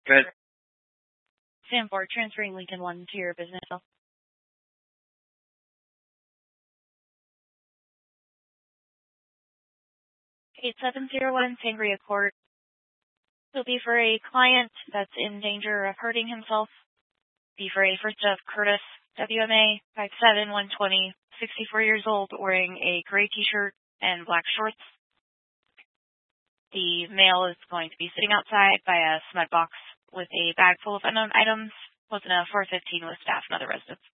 Good. Sam Ford, transferring Lincoln 1 to your business. 8701 Sangria Court. Will be for a client that's in danger of hurting himself. Be for a first of Curtis, WMA, 5'7", 120, 64 years old, wearing a gray t-shirt and black shorts. The male is going to be sitting outside by a cement box with a bag full of unknown items, close enough 415 with staff and other residents.